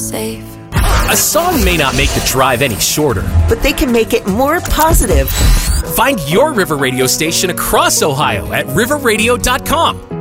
safe. A song may not make the drive any shorter, but they can make it more positive. Find your River Radio station across Ohio at riverradio.com.